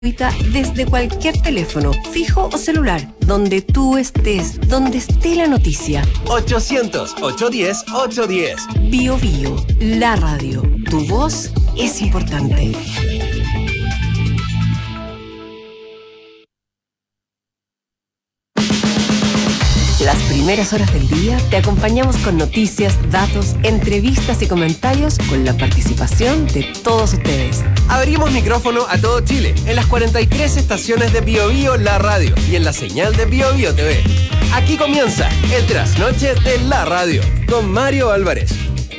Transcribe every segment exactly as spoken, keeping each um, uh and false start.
desde cualquier teléfono, fijo o celular, donde tú estés, donde esté la noticia. ochocientos, ochocientos diez, ochocientos diez. Bio Bio, la radio. Tu voz es importante. Las primeras horas del día te acompañamos con noticias, datos, entrevistas y comentarios con la participación de todos ustedes. Abrimos micrófono a todo Chile en las cuarenta y tres estaciones de Bio Bio La Radio y en la señal de Bio Bio T V. Aquí comienza el trasnoche de la radio con Mario Álvarez.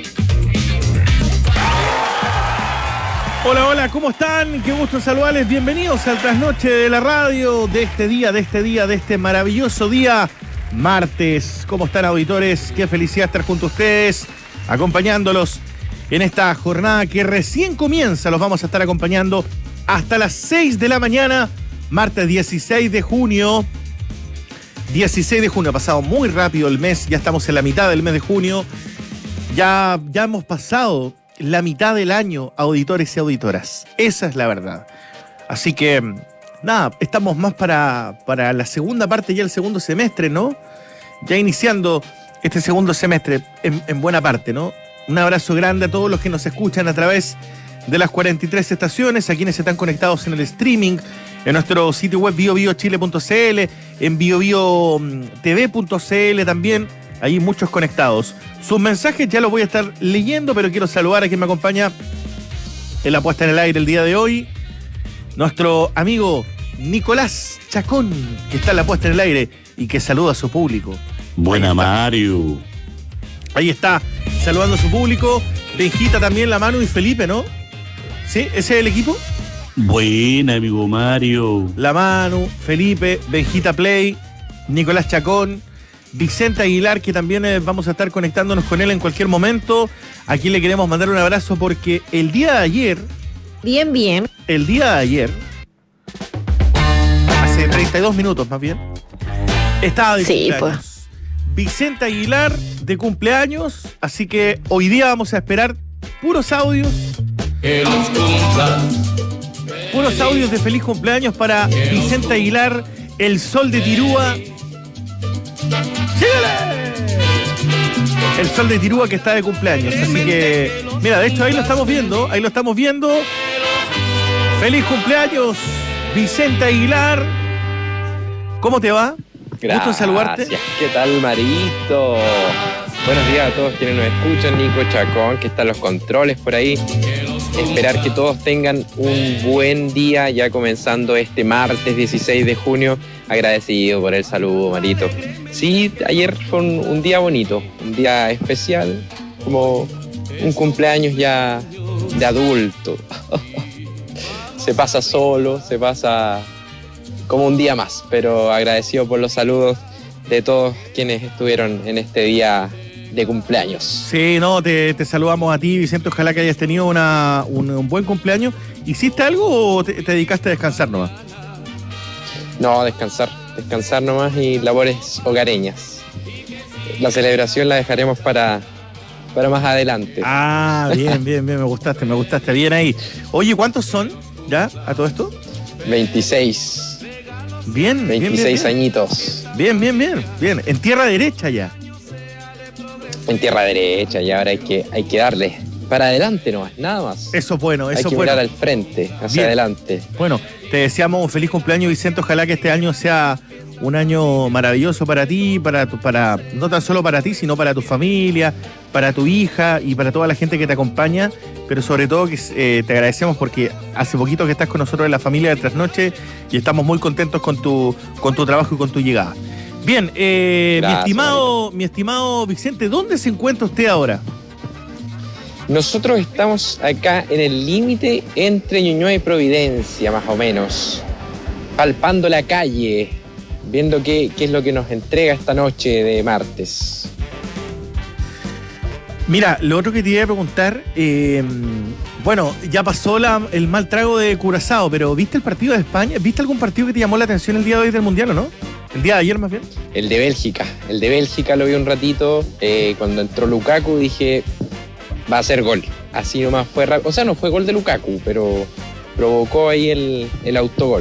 Hola, hola, ¿cómo están? Qué gusto saludarles. Bienvenidos al trasnoche de la radio de este día, de este día, de este maravilloso día. Martes, ¿cómo están, auditores? Qué felicidad estar junto a ustedes, acompañándolos en esta jornada que recién comienza. Los vamos a estar acompañando hasta las seis de la mañana, martes dieciséis de junio. dieciséis de junio, ha pasado muy rápido el mes, ya estamos en la mitad del mes de junio. Ya, ya hemos pasado la mitad del año, auditores y auditoras. Esa es la verdad. Así que... nada, estamos más para, para la segunda parte, ya el segundo semestre, ¿no? Ya iniciando este segundo semestre en, en buena parte, ¿no? Un abrazo grande a todos los que nos escuchan a través de las cuarenta y tres estaciones, a quienes están conectados en el streaming, en nuestro sitio web bio bio chile punto c l, en bio bio t v punto c l también, hay muchos conectados. Sus mensajes ya los voy a estar leyendo, pero quiero saludar a quien me acompaña en la puesta en el aire el día de hoy. Nuestro amigo Nicolás Chacón, que está en la puesta en el aire y que saluda a su público. Buena, Mario. Ahí está, saludando a su público. Benjita también, la Manu y Felipe, ¿no? ¿Sí? ¿Ese es el equipo? Buena, amigo Mario. La Manu, Felipe, Benjita Play, Nicolás Chacón, Vicente Aguilar, que también eh, vamos a estar conectándonos con él en cualquier momento. Aquí le queremos mandar un abrazo porque el día de ayer... Bien, bien. El día de ayer, hace treinta y dos minutos más bien, estaba de sí, cumpleaños. Pues. Vicente Aguilar de cumpleaños, así que hoy día vamos a esperar puros audios. Puros audios de feliz cumpleaños para Vicente Aguilar, el Sol de Tirúa. ¡Síguele! El Sol de Tirúa que está de cumpleaños, así que, mira, de hecho ahí lo estamos viendo, ahí lo estamos viendo. ¡Feliz cumpleaños, Vicente Aguilar! ¿Cómo te va? Gracias. Gusto saludarte. ¿Qué tal, Marito? Buenos días a todos quienes nos escuchan. Nico Chacón, que está en los controles por ahí. Esperar que todos tengan un buen día, ya comenzando este martes dieciséis de junio. Agradecido por el saludo, Marito. Sí, ayer fue un, un día bonito, un día especial, como un cumpleaños ya de adulto. Se pasa solo, se pasa como un día más, pero agradecido por los saludos de todos quienes estuvieron en este día de cumpleaños. Sí, no, te, te saludamos a ti, Vicente, ojalá que hayas tenido una, un, un buen cumpleaños. ¿Hiciste algo o te, te dedicaste a descansar nomás? No, descansar, descansar nomás y labores hogareñas. La celebración la dejaremos para, para más adelante. Ah, bien, bien, bien, me gustaste, me gustaste, bien ahí. Oye, ¿cuántos son ya a todo esto? veintiséis. Bien, veintiséis bien, bien, bien. añitos. Bien, bien, bien, bien. En tierra derecha ya. En tierra derecha, y ahora hay que, hay que darle para adelante nomás, nada más. Eso es bueno, eso hay que es bueno. mirar al frente, hacia Bien. adelante. Bueno, te deseamos un feliz cumpleaños, Vicente. Ojalá que este año sea un año maravilloso para ti, para, tu, para no tan solo para ti, sino para tu familia, para tu hija y para toda la gente que te acompaña. Pero sobre todo que eh, te agradecemos porque hace poquito que estás con nosotros en la familia de Trasnoche y estamos muy contentos con tu, con tu trabajo y con tu llegada. Bien, eh, Gracias, mi estimado, Marito. mi estimado Vicente, ¿dónde se encuentra usted ahora? Nosotros estamos acá en el límite entre Ñuñoa y Providencia, más o menos, palpando la calle, viendo qué, qué es lo que nos entrega esta noche de martes. Mira, lo otro que te iba a preguntar, eh, bueno, ya pasó la, el mal trago de Curazao, pero ¿viste el partido de España? ¿Viste algún partido que te llamó la atención el día de hoy del Mundial o no? ¿El día de ayer más bien? El de Bélgica, el de Bélgica lo vi un ratito, eh, cuando entró Lukaku dije, va a ser gol. Así nomás fue rápido, o sea, no fue gol de Lukaku, pero provocó ahí el, el autogol.